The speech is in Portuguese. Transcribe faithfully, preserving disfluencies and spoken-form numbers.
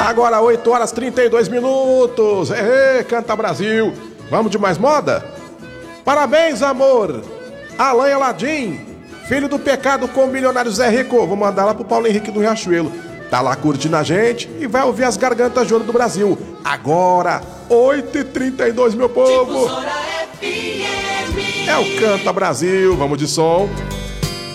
Agora oito horas e trinta e dois minutos. Ê, canta Brasil. Vamos de mais moda? Parabéns, amor. Alain Aladim, filho do pecado com o milionário Zé Rico. Vou mandar lá pro Paulo Henrique do Riachuelo. Tá lá curtindo a gente e vai ouvir as gargantas de ouro do Brasil. Agora, oito e trinta e dois, meu povo. É o Canta Brasil. Vamos de som.